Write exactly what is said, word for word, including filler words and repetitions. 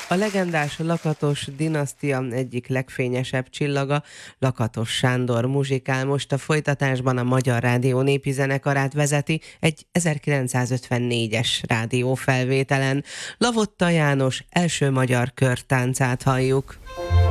A legendás Lakatos dinasztia egyik legfényesebb csillaga, Lakatos Sándor muzsikál most a folytatásban, a Magyar Rádió népi zenekarát vezeti egy ezerkilencszázötvennégyes rádiófelvételen. Lavotta János első magyar körtáncát halljuk.